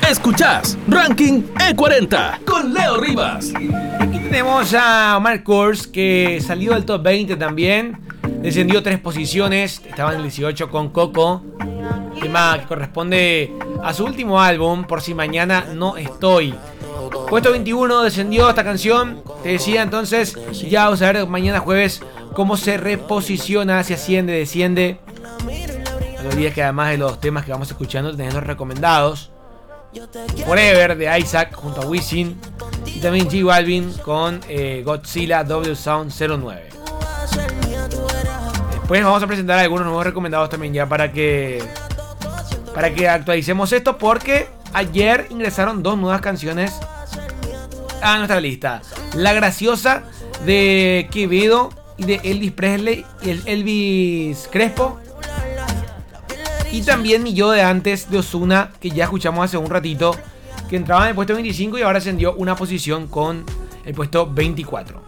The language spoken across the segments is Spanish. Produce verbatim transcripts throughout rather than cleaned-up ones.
Escuchás Ranking E cuarenta con Leo Rivas. Aquí tenemos a Omar Kurz, que salió del top veinte también. Descendió tres posiciones, estaba en el dieciocho con Coco, tema que corresponde a su último álbum, Por si mañana no estoy. Puesto veintiuno, descendió esta canción. Te decía entonces, ya vamos a ver mañana jueves cómo se reposiciona, si asciende, desciende. No olvides que además de los temas que vamos escuchando, tenés los recomendados. Forever de Isaac junto a Wisin. Y también J Balvin con eh, Godzilla W Sound cero nueve. Después vamos a presentar algunos nuevos recomendados también ya para que Para que actualicemos esto, porque ayer ingresaron dos nuevas canciones a nuestra lista. La Graciosa de Quevedo y de Elvis Presley y el Elvis Crespo. Y también Mi Yo de Antes de Ozuna, que ya escuchamos hace un ratito, que entraba en el puesto veinticinco y ahora ascendió una posición con el puesto veinticuatro.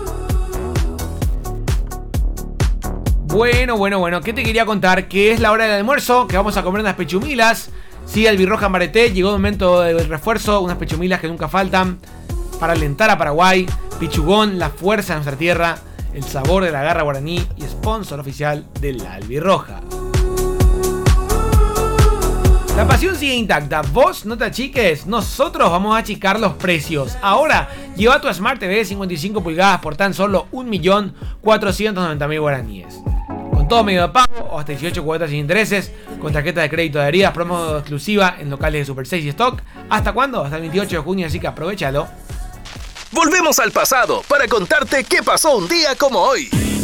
Bueno, bueno, bueno, ¿qué te quería contar? Que es la hora del almuerzo, que vamos a comer unas pechumilas. Sí, Albirroja Mareté, llegó el momento del refuerzo, unas pechumilas que nunca faltan para alentar a Paraguay. Pichugón, la fuerza de nuestra tierra, el sabor de la garra guaraní y sponsor oficial de la Albirroja. La pasión sigue intacta, vos no te achiques, nosotros vamos a achicar los precios. Ahora, lleva tu Smart T V de cincuenta y cinco pulgadas por tan solo un millón cuatrocientos noventa mil guaraníes. Con todo medio de pago o hasta dieciocho cuotas sin intereses, con tarjeta de crédito de Adherías, promo exclusiva en locales de Super seis y Stock. ¿Hasta cuándo? Hasta el veintiocho de junio, así que aprovechalo. Volvemos al pasado para contarte qué pasó un día como hoy.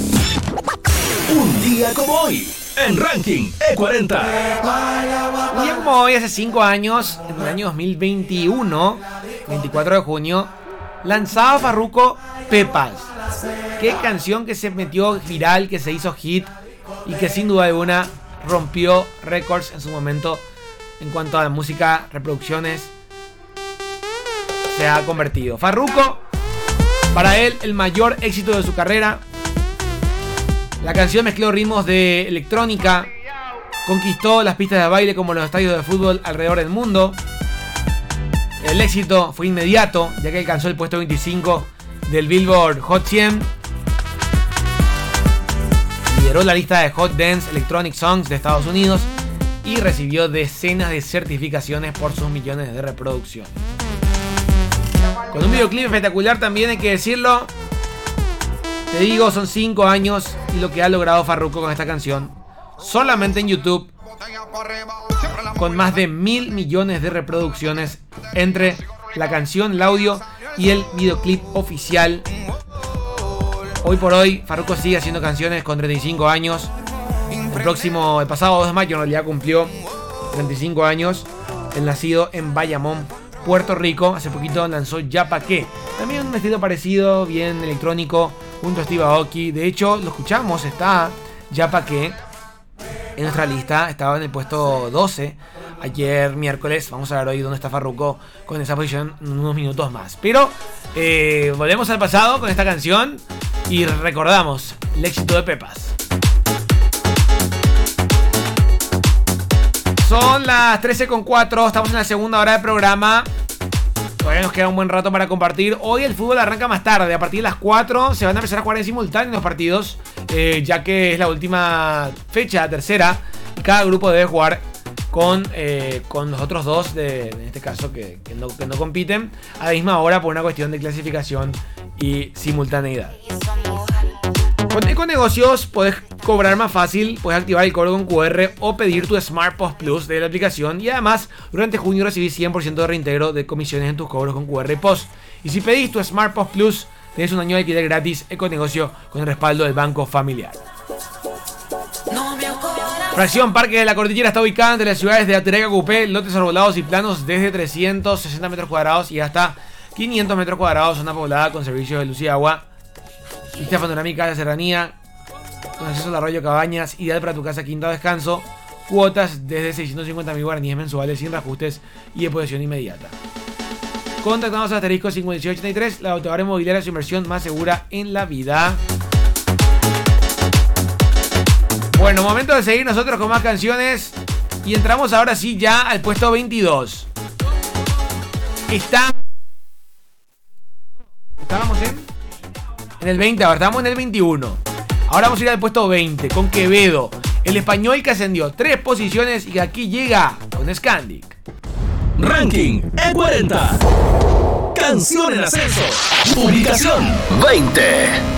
Un día como hoy en Ranking E cuarenta. Un día como hoy, hace cinco años, en el año dos mil veintiuno, veinticuatro de junio, lanzaba Farruko Pepas. Qué canción que se metió viral, que se hizo hit y que sin duda alguna rompió récords en su momento en cuanto a la música, reproducciones. Se ha convertido. Farruko, para él, el mayor éxito de su carrera. La canción mezcló ritmos de electrónica, conquistó las pistas de baile como los estadios de fútbol alrededor del mundo. El éxito fue inmediato, ya que alcanzó el puesto veinticinco del Billboard Hot cien. Lideró la lista de Hot Dance Electronic Songs de Estados Unidos y recibió decenas de certificaciones por sus millones de reproducciones. Con un videoclip espectacular también, hay que decirlo. Te digo, son cinco años y lo que ha logrado Farruko con esta canción, solamente en YouTube, con más de mil millones de reproducciones entre la canción, el audio y el videoclip oficial. Hoy por hoy, Farruko sigue haciendo canciones con treinta y cinco años. El próximo, el pasado dos de mayo, en realidad cumplió treinta y cinco años. El nacido en Bayamón, Puerto Rico. Hace poquito lanzó Ya Pa' Qué. También un estilo parecido, bien electrónico, junto a Steve Aoki. De hecho, lo escuchamos, está Ya Pa' Qué en nuestra lista. Estaba en el puesto doce ayer miércoles. Vamos a ver hoy dónde está Farruko con esa posición en unos minutos más. Pero eh, volvemos al pasado con esta canción y recordamos el éxito de Pepas. Son las trece con cuatro, estamos en la segunda hora del programa. Todavía nos queda un buen rato para compartir. Hoy el fútbol arranca más tarde, a partir de las cuatro se van a empezar a jugar en simultáneo los partidos, eh, ya que es la última fecha, la tercera, y cada grupo debe jugar con, eh, con los otros dos, de, en este caso, que, que, no, que no compiten a la misma hora por una cuestión de clasificación y simultaneidad. Con Econegocios podés cobrar más fácil, puedes activar el código con Q R o pedir tu Smart Post Plus de la aplicación, y además durante junio recibís cien por ciento de reintegro de comisiones en tus cobros con Q R y Post. Y si pedís tu Smart Post Plus, tenés un año de alquiler gratis. Econegocio, con el respaldo del Banco Familiar. Fracción Parque de la Cordillera está ubicada entre las ciudades de Atereca, Cupé, lotes arbolados y planos desde trescientos sesenta metros cuadrados y hasta quinientos metros cuadrados, zona poblada con servicios de luz y agua. Vista panorámica de la serranía, con acceso al arroyo Cabañas, ideal para tu casa, quinta o descanso. Cuotas desde seiscientos cincuenta mil guaraníes mensuales sin reajustes y deposición inmediata. Contactamos a asterisco cincuenta y seis ochenta y tres, la autoridad inmobiliaria, su inversión más segura en la vida. Bueno, momento de seguir nosotros con más canciones. Y entramos ahora sí ya al puesto veintidós. Está... Estábamos en... En el veinte, ahora estamos en el veintiuno. Ahora vamos a ir al puesto veinte con Quevedo, el español que ascendió tres posiciones y que aquí llega con Scandic. Ranking E cuarenta. Canción en ascenso. Ubicación veinte.